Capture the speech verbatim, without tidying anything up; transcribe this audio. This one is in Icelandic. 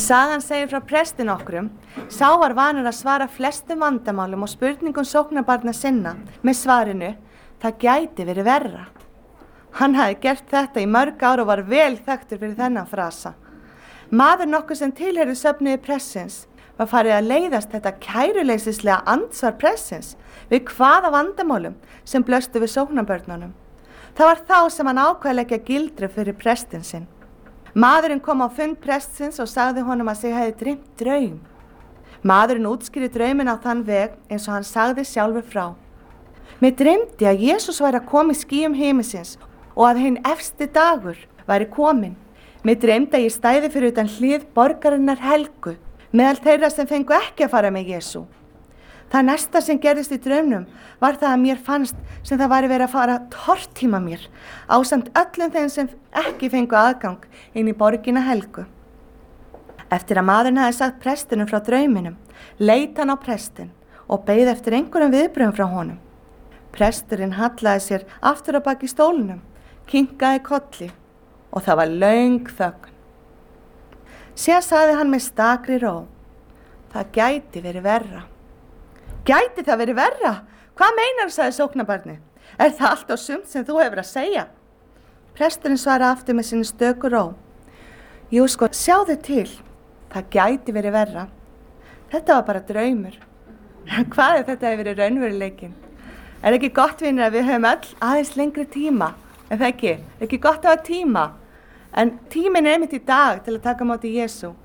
Sagan segir frá prestin okkrum, sá var vanur að svara flestum vandamálum og spurningum sóknarbarna sinna með svarinu, það gæti verið verra. Hann hafði gert þetta í mörg ár og var vel þekktur fyrir þennan frasa. Maður nokkuð sem tilheyrði söfnuði pressins var farið að leiðast þetta kæruleysislega andsvar pressins við hvaða vandamálum sem blöstu við sóknarbörnunum. Það var þá sem hann ákvað að leggja gildru fyrir prestin sinn. Maðurinn kom á fund prestsins og sagði honum að sig hefði dreymt draum. Maðurinn útskýrði drauminn á þann veg eins og hann sagði sjálfur frá. Mér dreymdi að Jesús væri að koma í skýjum himinsins og að hinn efsti dagur væri kominn. Mér dreymdi að ég stæði fyrir utan hlið borgarinnar Helgu, meðal þeirra sem fengu ekki að fara með Jesú. Það næsta sem gerðist í draumnum var það að mér fannst sem það væri verið að fara að tortíma mér ásamt öllum þeim sem ekki fengu aðgang inn í borgina Helgu. Eftir að maðurinn hafði sagt prestinum frá drauminum, leit hann á prestin og beið eftir einhverjum viðbrögðum frá honum. Presturinn hallaði sér aftur á baki stólnum, kinkaði kolli og það var löng þögn. Síðan sagði hann með stakri ró, það gæti verið verra. Gæti það verið verra? Hvað meinar, sagði sóknarbarnið? Er það allt og sumt sem þú hefur að segja? Presturinn svaraði aftur með sinni stöku ró. Jú sko, sjáðu til, það gæti verið verra. Þetta var bara draumur. Hvað ef þetta hefur verið raunveruleikinn? Er ekki gott, vinir, að við höfum öll aðeins lengri tíma? Er það ekki? Er ekki gott að hafa tíma? En tíminn er einmitt í dag til að taka á móti Jesú.